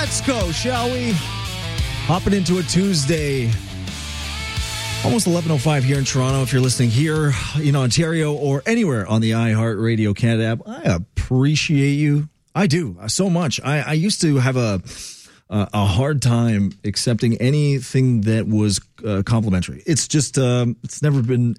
Let's go, shall we? Hopping into a Tuesday. Almost 11:05 here in Toronto. If you're listening here in Ontario or anywhere on the iHeartRadio Canada app, I appreciate you. I do so much. I used to have a hard time accepting anything that was complimentary. It's just it's never been.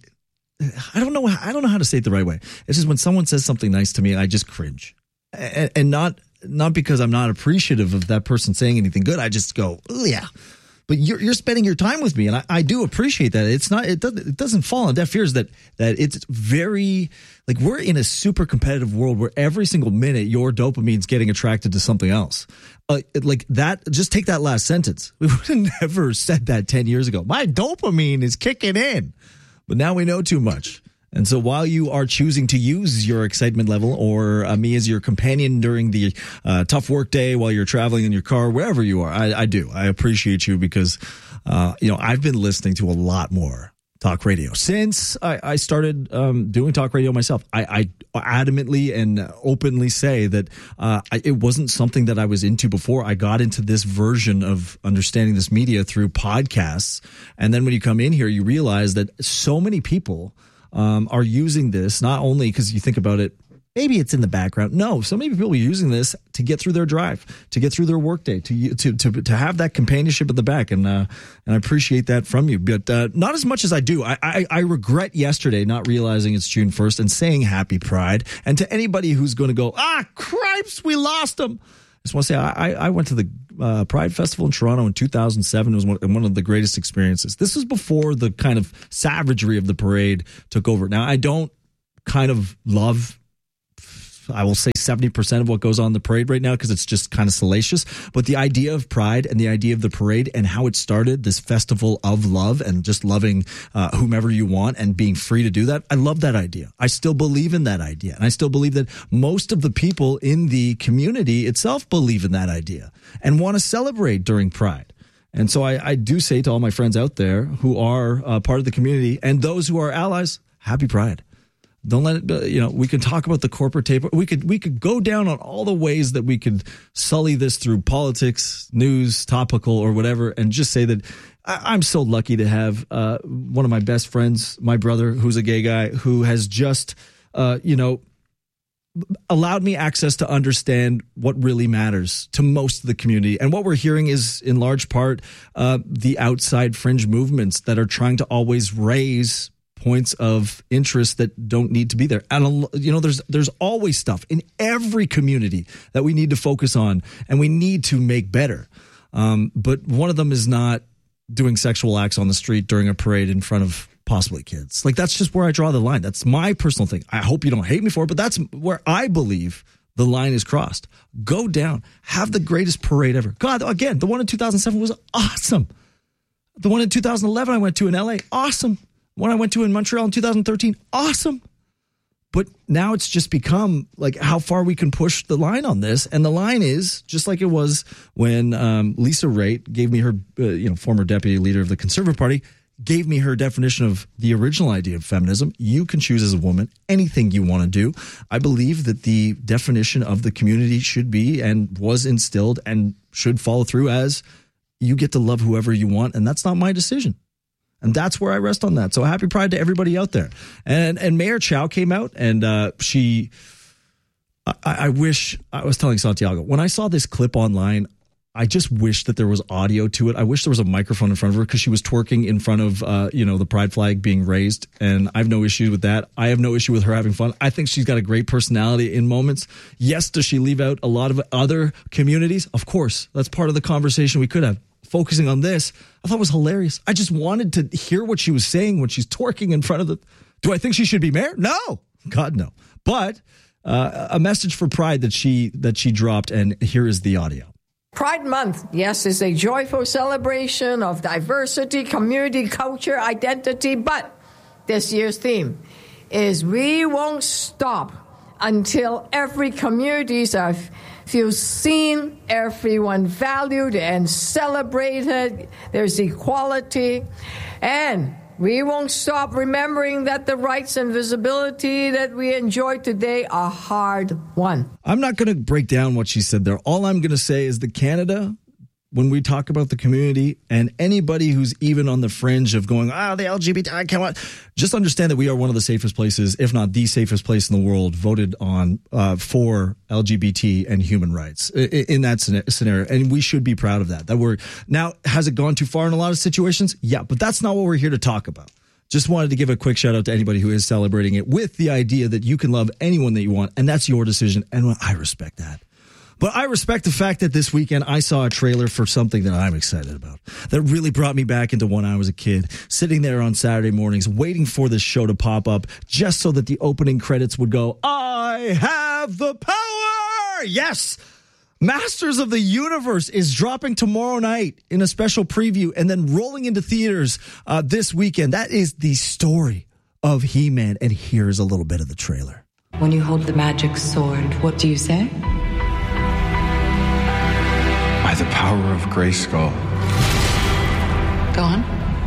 I don't know how to say it the right way. It's just when someone says something nice to me, I just cringe, and not because I'm not appreciative of that person saying anything good. I just go, oh yeah. But you're spending your time with me, and I do appreciate that. It doesn't fall on deaf ears that it's very, like, we're in a super competitive world where every single minute your dopamine's getting attracted to something else. Like that, just take that last sentence. We would have never said that 10 years ago. My dopamine is kicking in, but now we know too much. And so while you are choosing to use your excitement level or me as your companion during the tough work day while you're traveling in your car, wherever you are, I appreciate you because, I've been listening to a lot more talk radio since I started doing talk radio myself. I adamantly and openly say that it wasn't something that I was into before. I got into this version of understanding this media through podcasts. And then when you come in here, you realize that so many people are using this, not only because you think about it, maybe it's in the background. No, so many people are using this to get through their drive, to get through their workday, to have that companionship at the back, and I appreciate that from you. But not as much as I do. I regret yesterday not realizing it's June 1st and saying Happy Pride. And to anybody who's going to go, cripes, we lost them. I just want to say I went to the Pride Festival in Toronto in 2007. It was one of the greatest experiences. This was before the kind of savagery of the parade took over. Now, I don't kind of love, I will say 70% of what goes on in the parade right now because it's just kind of salacious. But the idea of Pride and the idea of the parade and how it started, this festival of love and just loving whomever you want and being free to do that, I love that idea. I still believe in that idea. And I still believe that most of the people in the community itself believe in that idea and want to celebrate during Pride. And so I do say to all my friends out there who are part of the community and those who are allies, Happy Pride. Don't let it, we can talk about the corporate tape. We could go down on all the ways that we could sully this through politics, news, topical, or whatever, and just say that I'm so lucky to have one of my best friends, my brother, who's a gay guy, who has just, allowed me access to understand what really matters to most of the community. And what we're hearing is, in large part, the outside fringe movements that are trying to always raise points of interest that don't need to be there. And, there's always stuff in every community that we need to focus on and we need to make better. But one of them is not doing sexual acts on the street during a parade in front of possibly kids. Like, that's just where I draw the line. That's my personal thing. I hope you don't hate me for it, but that's where I believe the line is crossed. Go down. Have the greatest parade ever. God, again, the one in 2007 was awesome. The one in 2011 I went to in LA, awesome. One I went to in Montreal in 2013, awesome. But now it's just become like how far we can push the line on this. And the line is just like it was when Lisa Raitt gave me her, former deputy leader of the Conservative Party, gave me her definition of the original idea of feminism. You can choose as a woman anything you want to do. I believe that the definition of the community should be and was instilled and should follow through as you get to love whoever you want. And that's not my decision. And that's where I rest on that. So Happy Pride to everybody out there. And Mayor Chow came out and I wish, I was telling Santiago, when I saw this clip online, I just wish that there was audio to it. I wish there was a microphone in front of her because she was twerking in front of, the pride flag being raised. And I have no issue with that. I have no issue with her having fun. I think she's got a great personality in moments. Yes, does she leave out a lot of other communities? Of course. That's part of the conversation we could have. Focusing on this, I thought it was hilarious. I just wanted to hear what she was saying when she's twerking in front of the... Do I think she should be mayor? No. God, no. But a message for Pride that she dropped, and here is the audio. Pride Month, yes, is a joyful celebration of diversity, community, culture, identity, but this year's theme is we won't stop until every community feels seen, everyone valued and celebrated, there's equality, and we won't stop remembering that the rights and visibility that we enjoy today are hard won. I'm not going to break down what she said there. All I'm going to say is that Canada when we talk about the community, and anybody who's even on the fringe of going, the LGBT, come on, just understand that we are one of the safest places, if not the safest place in the world, voted on for LGBT and human rights in that scenario. And we should be proud of that. Now, has it gone too far in a lot of situations? Yeah, but that's not what we're here to talk about. Just wanted to give a quick shout out to anybody who is celebrating it with the idea that you can love anyone that you want, and that's your decision. And I respect that. But I respect the fact that this weekend I saw a trailer for something that I'm excited about, that really brought me back into when I was a kid, sitting there on Saturday mornings, waiting for this show to pop up just so that the opening credits would go, I have the power! Yes! Masters of the Universe is dropping tomorrow night in a special preview and then rolling into theaters this weekend. That is the story of He-Man, and here's a little bit of the trailer. When you hold the magic sword, what do you say? By the power of Grayskull. Go on.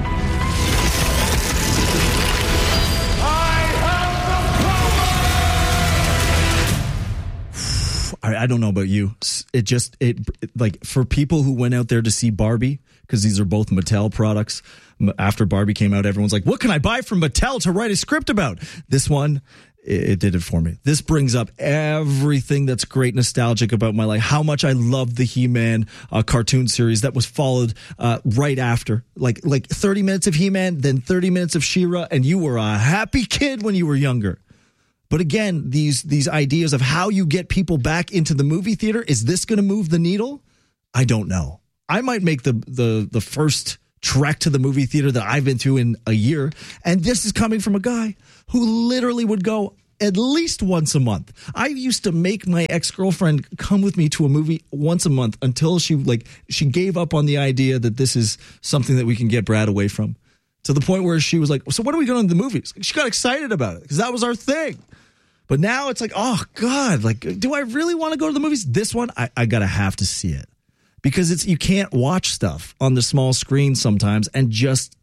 I don't know about you. It like for people who went out there to see Barbie, because these are both Mattel products. After Barbie came out, everyone's like, what can I buy from Mattel to write a script about? This one, it did it for me. This brings up everything that's great nostalgic about my life. How much I loved the He-Man cartoon series that was followed right after. Like 30 minutes of He-Man, then 30 minutes of She-Ra, and you were a happy kid when you were younger. But again, these ideas of how you get people back into the movie theater, is this going to move the needle? I don't know. I might make the first trek to the movie theater that I've been to in a year. And this is coming from a guy who literally would go at least once a month. I used to make my ex-girlfriend come with me to a movie once a month until she gave up on the idea that this is something that we can get Brad away from. To the point where she was like, so when are we going to the movies? She got excited about it because that was our thing. But now it's like, oh, God, like, do I really want to go to the movies? This one, I got to have to see it. Because you can't watch stuff on the small screen sometimes and just,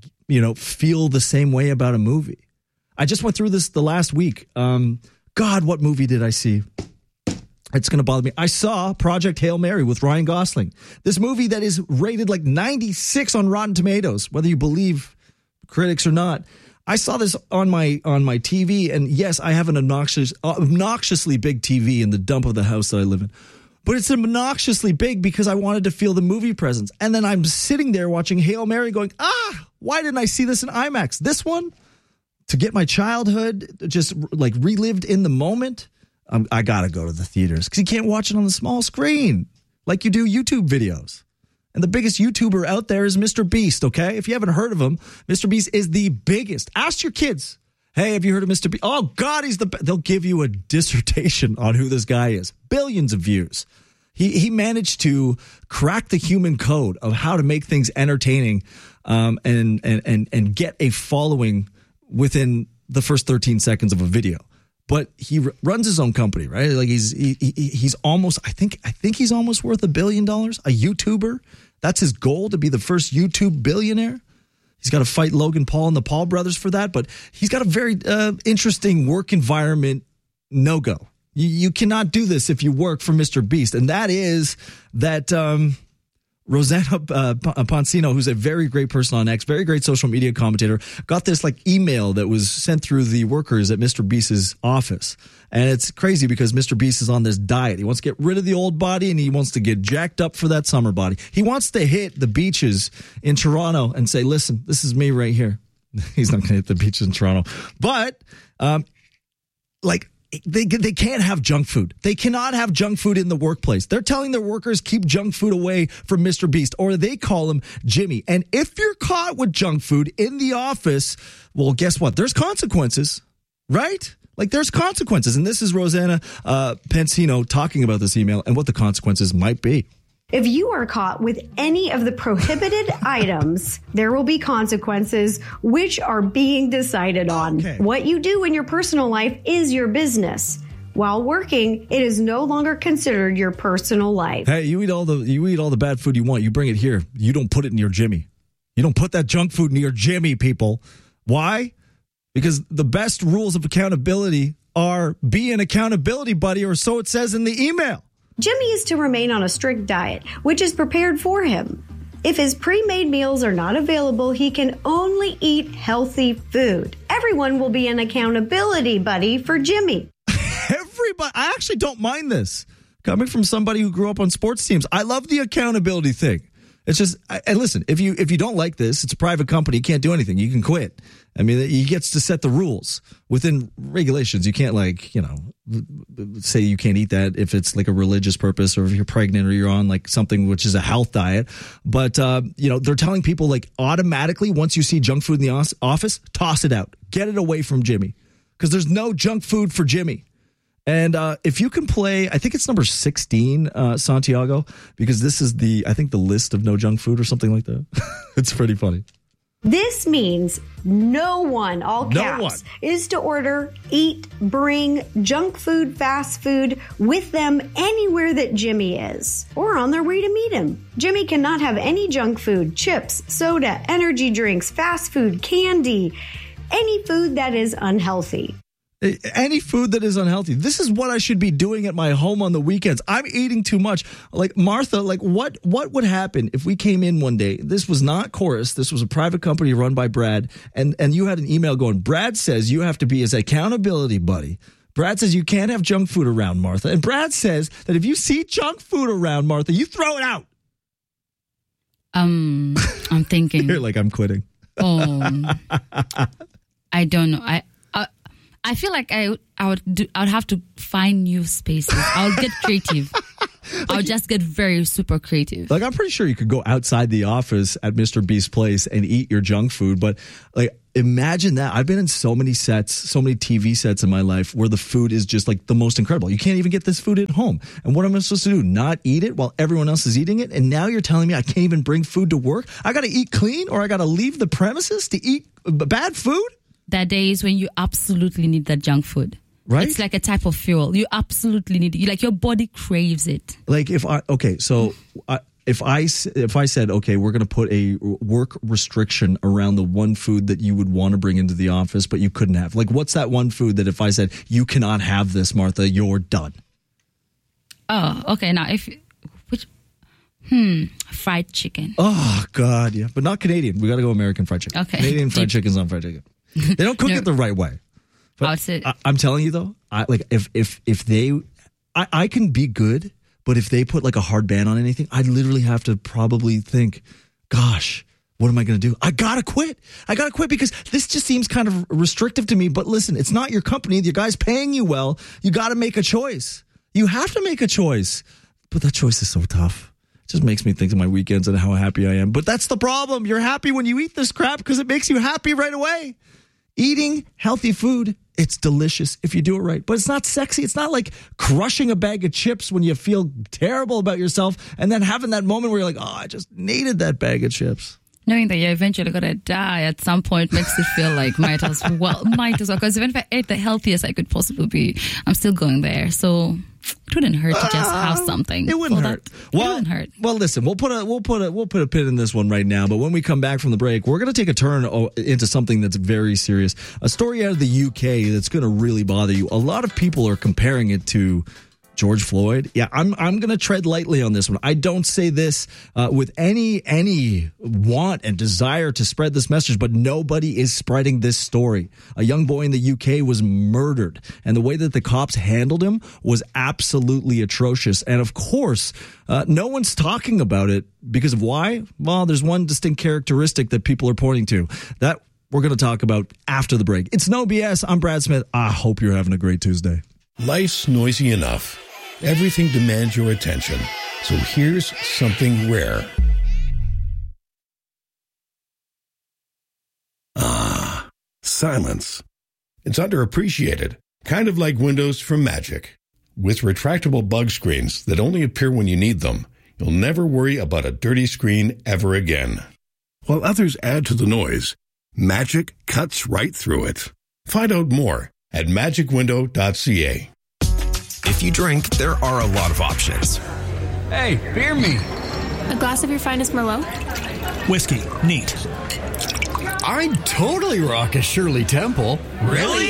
feel the same way about a movie. I just went through this the last week. God, what movie did I see? It's going to bother me. I saw Project Hail Mary with Ryan Gosling. This movie that is rated like 96 on Rotten Tomatoes, whether you believe critics or not. I saw this on my TV, and yes, I have an obnoxiously big TV in the dump of the house that I live in. But it's obnoxiously big because I wanted to feel the movie presence. And then I'm sitting there watching Hail Mary going, why didn't I see this in IMAX? This one, to get my childhood just like relived in the moment, I got to go to the theaters because you can't watch it on the small screen like you do YouTube videos. And the biggest YouTuber out there is Mr. Beast, okay? If you haven't heard of him, Mr. Beast is the biggest. Ask your kids, hey, have you heard of Mr. Beast? Oh, God, he's the best. They'll give you a dissertation on who this guy is. Billions of views. He managed to crack the human code of how to make things entertaining and get a following within the first 13 seconds of a video. But he runs his own company, right? Like he's almost, I think he's almost worth $1 billion. A YouTuber. That's his goal, to be the first YouTube billionaire. He's got to fight Logan Paul and the Paul brothers for that. But he's got a very interesting work environment no-go. You cannot do this if you work for Mr. Beast. And that is that Rosanna Pansino, who's a very great person on X, very great social media commentator, got this like email that was sent through the workers at Mr. Beast's office. And it's crazy because Mr. Beast is on this diet. He wants to get rid of the old body and he wants to get jacked up for that summer body. He wants to hit the beaches in Toronto and say, listen, this is me right here. He's not going to hit the beaches in Toronto. But they can't have junk food. They cannot have junk food in the workplace. They're telling their workers keep junk food away from Mr. Beast, or they call him Jimmy. And if you're caught with junk food in the office, well, guess what? There's consequences, right? Like there's consequences. And this is Rosanna Pansino talking about this email and what the consequences might be. If you are caught with any of the prohibited items, there will be consequences which are being decided on. Okay. What you do in your personal life is your business. While working, it is no longer considered your personal life. Hey, you eat all the bad food you want. You bring it here. You don't put it near Jimmy. You don't put that junk food near Jimmy, people. Why? Because the best rules of accountability are be an accountability buddy, or so it says in the email. Jimmy is to remain on a strict diet, which is prepared for him. If his pre-made meals are not available, he can only eat healthy food. Everyone will be an accountability buddy for Jimmy. Everybody, I actually don't mind this. Coming from somebody who grew up on sports teams, I love the accountability thing. It's just, and listen, if you don't like this, it's a private company. You can't do anything. You can quit. I mean, he gets to set the rules within regulations. You can't say you can't eat that if it's like a religious purpose or if you're pregnant or you're on like something which is a health diet. But, they're telling people like automatically once you see junk food in the office, toss it out. Get it away from Jimmy because there's no junk food for Jimmy. And if you can play, I think it's number 16, Santiago, because this is the list of no junk food or something like that. It's pretty funny. This means no one, all caps, is to order, eat, bring junk food, fast food with them anywhere that Jimmy is or on their way to meet him. Jimmy cannot have any junk food, chips, soda, energy drinks, fast food, candy, any food that is unhealthy. Any food that is unhealthy. This is what I should be doing at my home on the weekends. I'm eating too much. Like Martha, like what would happen if we came in one day? This was not Chorus. This was a private company run by Brad. And you had an email going, Brad says you have to be his accountability buddy. Brad says you can't have junk food around, Martha. And Brad says that if you see junk food around, Martha, you throw it out. I'm thinking. You're like, I'm quitting. I don't know. I feel like I would have to find new spaces. I would get creative. I would just get very super creative. Like I'm pretty sure you could go outside the office at Mr. Beast's place and eat your junk food, but like imagine that. I've been in so many sets, so many TV sets in my life where the food is just like the most incredible. You can't even get this food at home. And what am I supposed to do? Not eat it while everyone else is eating it? And now you're telling me I can't even bring food to work? I got to eat clean or I got to leave the premises to eat bad food? That day is when you absolutely need that junk food. Right? It's like a type of fuel. You absolutely need it. Like your body craves it. Like if I said, okay, we're going to put a work restriction around the one food that you would want to bring into the office, but you couldn't have. Like what's that one food that if I said, you cannot have this, Martha, you're done? Oh, okay. Now fried chicken. Oh, God, yeah. But not Canadian. We got to go American fried chicken. Okay. Canadian fried chicken's not fried chicken. They don't cook it the right way. But I'm telling you though, I can be good, but if they put like a hard ban on anything, I literally have to probably think, gosh, what am I going to do? I got to quit. Because this just seems kind of restrictive to me. But listen, it's not your company. The guy's paying you well. You got to make a choice. You have to make a choice. But that choice is so tough. It just makes me think of my weekends and how happy I am. But that's the problem. You're happy when you eat this crap because it makes you happy right away. Eating healthy food, it's delicious if you do it right. But it's not sexy. It's not like crushing a bag of chips when you feel terrible about yourself and then having that moment where you're like, oh, I just needed that bag of chips. Knowing that you're eventually going to die at some point makes it feel like might as well. Because even if I ate the healthiest I could possibly be, I'm still going there. So it wouldn't hurt to just have something. It wouldn't hurt. It wouldn't hurt. Well, listen, we'll put a pin in this one right now. But when we come back from the break, we're going to take a turn into something that's very serious. A story out of the UK that's going to really bother you. A lot of people are comparing it to George Floyd. Yeah, I'm going to tread lightly on this one. I don't say this with any want and desire to spread this message, but nobody is spreading this story. A young boy in the UK was murdered, and the way that the cops handled him was absolutely atrocious. And of course, no one's talking about it because of why? Well, there's one distinct characteristic that people are pointing to. That we're going to talk about after the break. It's No BS. I'm Brad Smith. I hope you're having a great Tuesday. Life's noisy enough. Everything demands your attention. So here's something rare. Ah, silence. It's underappreciated, kind of like windows from Magic. With retractable bug screens that only appear when you need them, you'll never worry about a dirty screen ever again. While others add to the noise, Magic cuts right through it. Find out more at magicwindow.ca. If you drink, there are a lot of options. Hey, beer me. A glass of your finest Merlot? Whiskey. Neat. I'd totally rock a Shirley Temple. Really?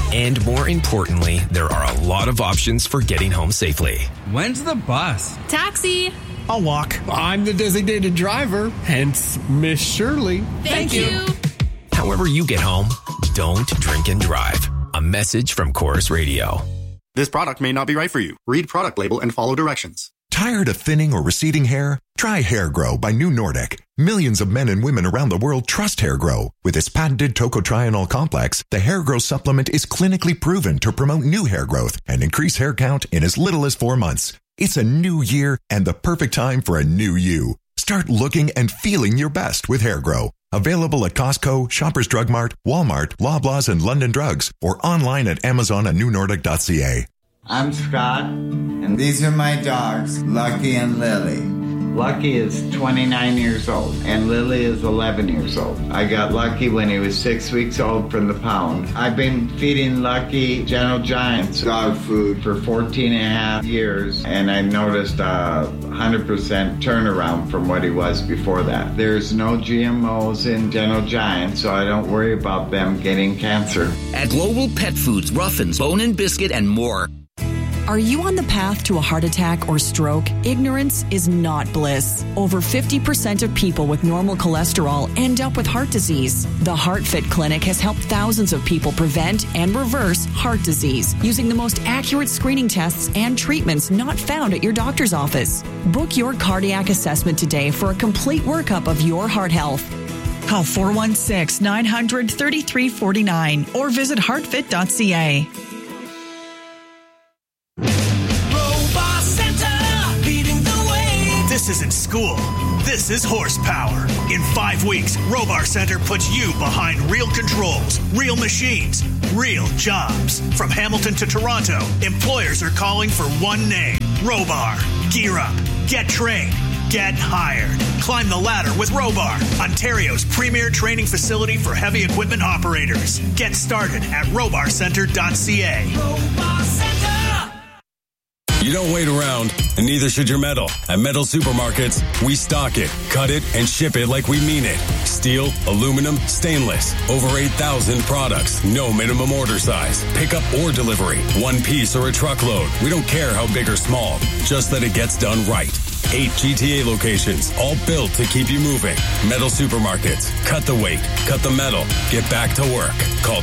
And more importantly, there are a lot of options for getting home safely. When's the bus? Taxi. I'll walk. I'm the designated driver, hence Miss Shirley. Thank you. However you get home, don't drink and drive. A message from Chorus Radio. This product may not be right for you. Read product label and follow directions. Tired of thinning or receding hair? Try Hair Grow by New Nordic. Millions of men and women around the world trust Hair Grow. With its patented tocotrienol complex, the Hair Grow supplement is clinically proven to promote new hair growth and increase hair count in as little as 4 months. It's a new year and the perfect time for a new you. Start looking and feeling your best with Hair Grow. Available at Costco, Shoppers Drug Mart, Walmart, Loblaws, and London Drugs, or online at Amazon and newnordic.ca. I'm Scott, and these are my dogs, Lucky and Lily. Lucky is 29 years old, and Lily is 11 years old. I got Lucky when he was 6 weeks old from the pound. I've been feeding Lucky Gentle Giants dog food for 14 and a half years, and I noticed a 100% turnaround from what he was before that. There's no GMOs in Gentle Giant, so I don't worry about them getting cancer. At Global Pet Foods, Ruffins, Bone and Biscuit, and more. Are you on the path to a heart attack or stroke? Ignorance is not bliss. Over 50% of people with normal cholesterol end up with heart disease. The HeartFit Clinic has helped thousands of people prevent and reverse heart disease using the most accurate screening tests and treatments not found at your doctor's office. Book your cardiac assessment today for a complete workup of your heart health. Call 416-900-3349 or visit heartfit.ca. This isn't school. This is horsepower. In 5 weeks, Robar Center puts you behind real controls, real machines, real jobs. From Hamilton to Toronto, employers are calling for one name, Robar. Gear up, get trained, get hired. Climb the ladder with Robar, Ontario's premier training facility for heavy equipment operators. Get started at robarcenter.ca. Robar Center! You don't wait around, and neither should your metal. At Metal Supermarkets, we stock it, cut it, and ship it like we mean it. Steel, aluminum, stainless. Over 8,000 products. No minimum order size. Pickup or delivery. One piece or a truckload. We don't care how big or small. Just that it gets done right. 8 GTA locations, all built to keep you moving. Metal Supermarkets. Cut the weight. Cut the metal. Get back to work. Call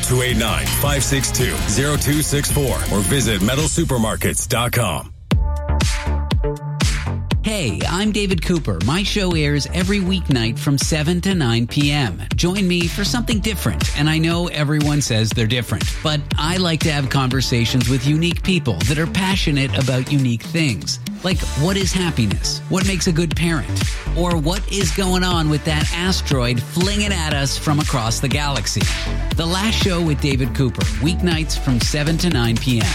289-562-0264 or visit metalsupermarkets.com. Hey, I'm David Cooper. My show airs every weeknight from 7 to 9 p.m. Join me for something different. And I know everyone says they're different, but I like to have conversations with unique people that are passionate about unique things. Like, what is happiness? What makes a good parent? Or what is going on with that asteroid flinging at us from across the galaxy? The Last Show with David Cooper, weeknights from 7 to 9 p.m.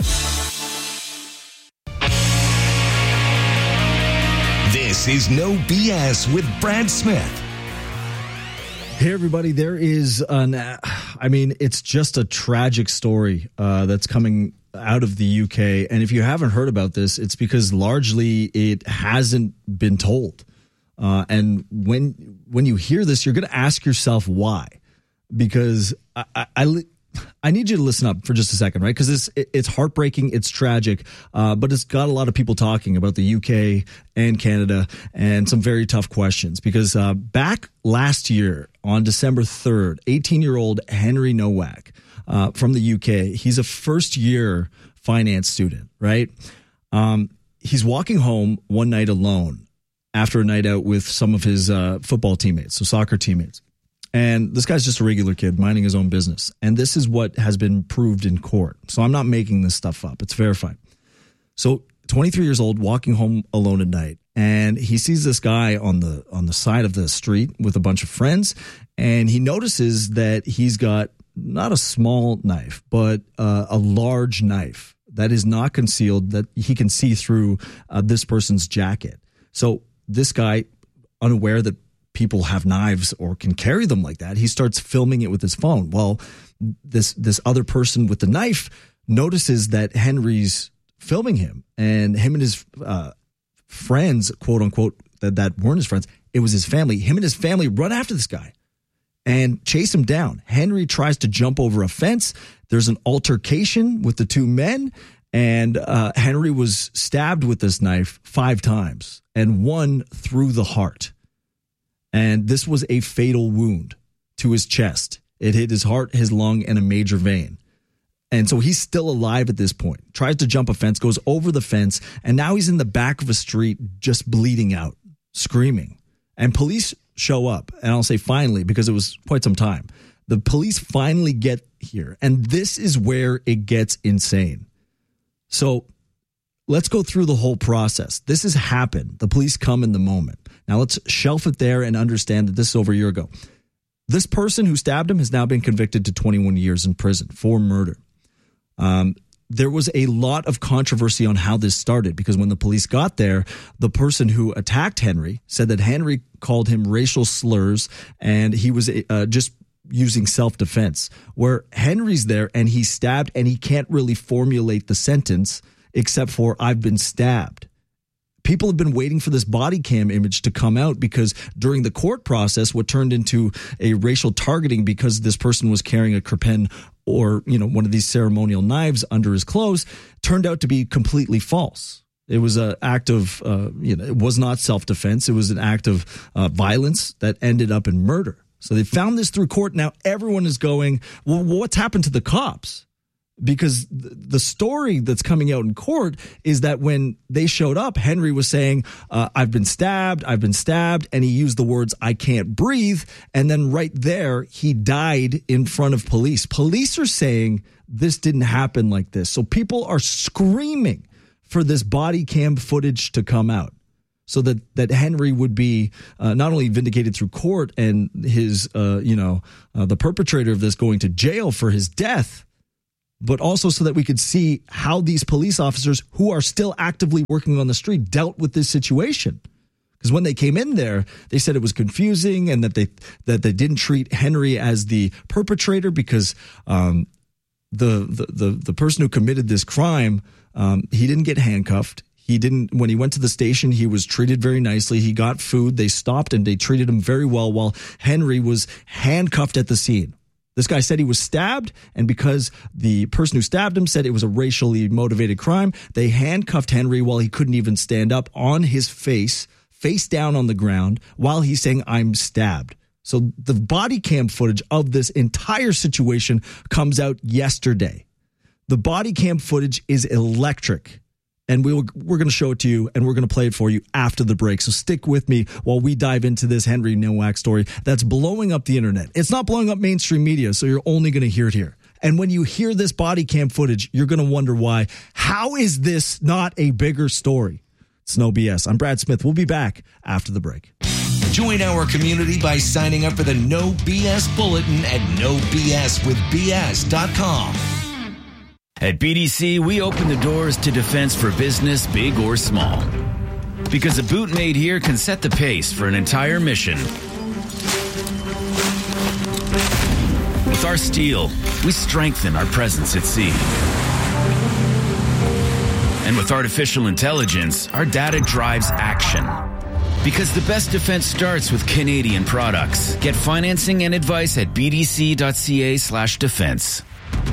This is No BS with Brad Smith. Hey, everybody, there is it's just a tragic story that's coming out of the UK. And if you haven't heard about this, it's because largely it hasn't been told. And when you hear this, you're going to ask yourself why. Because I need you to listen up for just a second, right? Because it's heartbreaking, it's tragic, but it's got a lot of people talking about the UK and Canada and some very tough questions. Because back last year on December 3rd, 18-year-old Henry Nowak from the UK, he's a first-year finance student, right? He's walking home one night alone after a night out with some of his football teammates, so soccer teammates. And this guy's just a regular kid minding his own business. And this is what has been proved in court. So I'm not making this stuff up. It's verified. So 23 years old, walking home alone at night. And he sees this guy on the side of the street with a bunch of friends. And he notices that he's got not a small knife, but a large knife that is not concealed, that he can see through this person's jacket. So this guy, unaware that people have knives or can carry them like that, he starts filming it with his phone. Well, this other person with the knife notices that Henry's filming him, and him and his friends, quote unquote, that weren't his friends, it was his family. Him and his family run after this guy and chase him down. Henry tries to jump over a fence. There's an altercation with the two men, and Henry was stabbed with this knife 5 times, and one through the heart. And this was a fatal wound to his chest. It hit his heart, his lung, and a major vein. And so he's still alive at this point. Tries to jump a fence, goes over the fence, and now he's in the back of a street just bleeding out, screaming. And police show up, and I'll say finally, because it was quite some time. The police finally get here, and this is where it gets insane. So let's go through the whole process. This has happened. The police come in the moment. Now let's shelf it there and understand that this is over a year ago. This person who stabbed him has now been convicted to 21 years in prison for murder. There was a lot of controversy on how this started, because when the police got there, the person who attacked Henry said that Henry called him racial slurs and he was just using self-defense, where Henry's there and he's stabbed and he can't really formulate the sentence except for "I've been stabbed." People have been waiting for this body cam image to come out, because during the court process, what turned into a racial targeting because this person was carrying a Krippen or, one of these ceremonial knives under his clothes, turned out to be completely false. It was an act of, it was not self-defense. It was an act of violence that ended up in murder. So they found this through court. Now everyone is going, well, what's happened to the cops? Because the story that's coming out in court is that when they showed up, Henry was saying, I've been stabbed, and he used the words, "I can't breathe." And then right there, he died in front of police. Police are saying this didn't happen like this. So people are screaming for this body cam footage to come out, so that Henry would be not only vindicated through court and his, the perpetrator of this going to jail for his death, but also so that we could see how these police officers who are still actively working on the street dealt with this situation. Because when they came in there, they said it was confusing and that they didn't treat Henry as the perpetrator, because the person who committed this crime, he didn't get handcuffed. When he went to the station, he was treated very nicely. He got food. They stopped and they treated him very well while Henry was handcuffed at the scene. This guy said he was stabbed, and because the person who stabbed him said it was a racially motivated crime, they handcuffed Henry while he couldn't even stand up, on his face down on the ground, while he's saying, "I'm stabbed." So the body cam footage of this entire situation comes out yesterday. The body cam footage is electric. And we're going to show it to you, and we're going to play it for you after the break. So stick with me while we dive into this Henry Nowak story that's blowing up the internet. It's not blowing up mainstream media, so you're only going to hear it here. And when you hear this body cam footage, you're going to wonder why. How is this not a bigger story? It's No BS. I'm Brad Smith. We'll be back after the break. Join our community by signing up for the No BS Bulletin at nobswithbs.com. At BDC, we open the doors to defense for business, big or small. Because a boot made here can set the pace for an entire mission. With our steel, we strengthen our presence at sea. And with artificial intelligence, our data drives action. Because the best defense starts with Canadian products. Get financing and advice at bdc.ca/defense.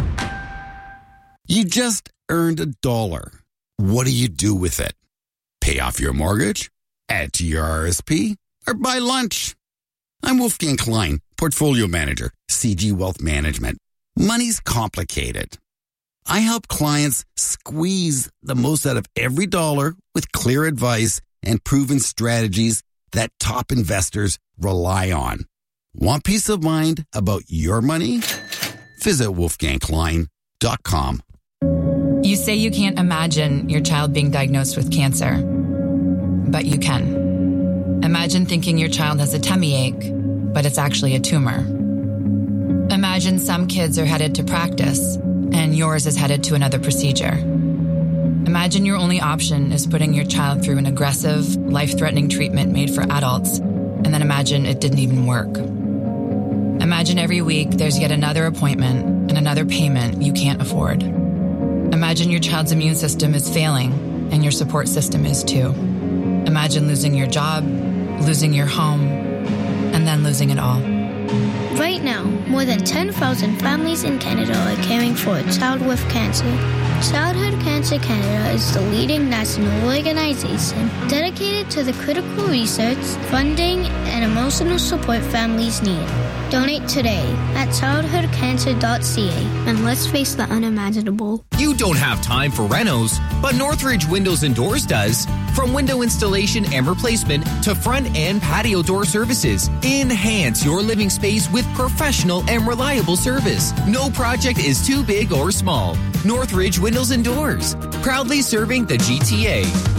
You just earned $1. What do you do with it? Pay off your mortgage? Add to your RSP? Or buy lunch? I'm Wolfgang Klein, Portfolio Manager, CG Wealth Management. Money's complicated. I help clients squeeze the most out of every dollar with clear advice and proven strategies that top investors rely on. Want peace of mind about your money? Visit wolfgangklein.com. You say you can't imagine your child being diagnosed with cancer, but you can. Imagine thinking your child has a tummy ache, but it's actually a tumor. Imagine some kids are headed to practice, and yours is headed to another procedure. Imagine your only option is putting your child through an aggressive, life-threatening treatment made for adults, and then imagine it didn't even work. Imagine every week there's yet another appointment and another payment you can't afford. Imagine your child's immune system is failing, and your support system is too. Imagine losing your job, losing your home, and then losing it all. Right now, more than 10,000 families in Canada are caring for a child with cancer. Childhood Cancer Canada is the leading national organization dedicated to the critical research, funding, and emotional support families need. Donate today at childhoodcancer.ca and let's face the unimaginable. You don't have time for renos, but Northridge Windows and Doors does. From window installation and replacement to front and patio door services, enhance your living space with professional and reliable service. No project is too big or small. Northridge Windows and Doors, proudly serving the GTA.